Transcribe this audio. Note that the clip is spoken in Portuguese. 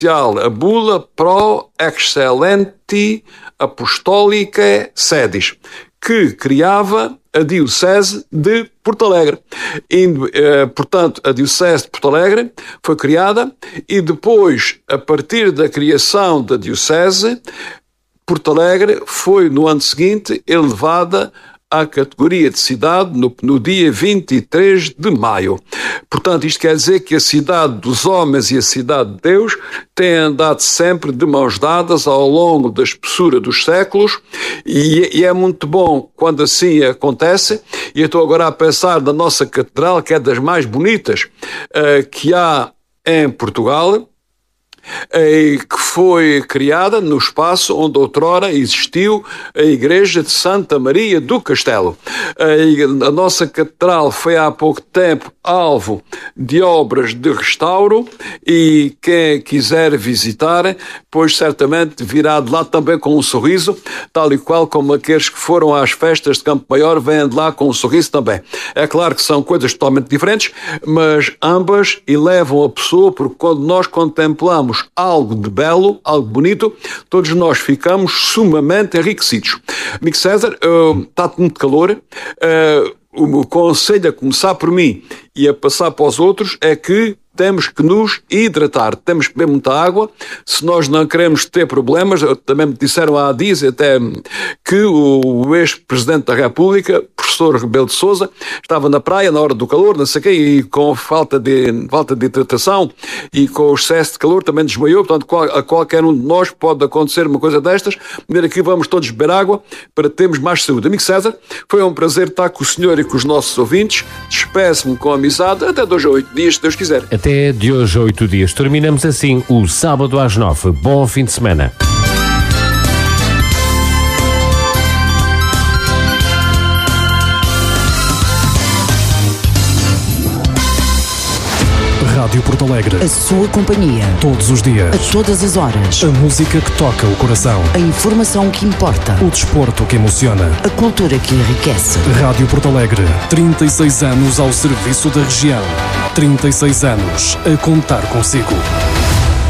a bula Pro Excellenti Apostolicae Sedis, que criava a Diocese de Porto Alegre. Portanto, a Diocese de Porto Alegre foi criada e depois, a partir da criação da Diocese, Porto Alegre foi, no ano seguinte, elevada à categoria de cidade no dia 23 de maio. Portanto, isto quer dizer que a cidade dos homens e a cidade de Deus têm andado sempre de mãos dadas ao longo da espessura dos séculos e é muito bom quando assim acontece. E eu estou agora a pensar na nossa catedral, que é das mais bonitas que há em Portugal, que foi criada no espaço onde outrora existiu a Igreja de Santa Maria do Castelo. A nossa catedral foi há pouco tempo alvo de obras de restauro e quem quiser visitar, pois certamente virá de lá também com um sorriso, tal e qual como aqueles que foram às festas de Campo Maior vêm de lá com um sorriso também. É claro que são coisas totalmente diferentes, mas ambas elevam a pessoa, porque quando nós contemplamos algo de belo, algo bonito, todos nós ficamos sumamente enriquecidos. Amigo César, está muito calor. O conselho a começar por mim e a passar para os outros é que temos que nos hidratar, temos que beber muita água. Se nós não queremos ter problemas, também me disseram há dias até que o ex-presidente da República, professor Rebelo de Sousa, estava na praia na hora do calor, não sei o quê, e com falta de hidratação e com o excesso de calor também desmaiou. Portanto, a qualquer um de nós pode acontecer uma coisa destas. De maneira que vamos todos beber água para termos mais saúde. Amigo César, foi um prazer estar com o senhor e com os nossos ouvintes. Despeço-me com amizade até 2 a 8 dias, se Deus quiser. Até de hoje a 8 dias. Terminamos assim o sábado às 9. Bom fim de semana. Rádio Porto Alegre. A sua companhia. Todos os dias. A todas as horas. A música que toca o coração. A informação que importa. O desporto que emociona. A cultura que enriquece. Rádio Porto Alegre. 36 anos ao serviço da região. 36 anos a contar consigo.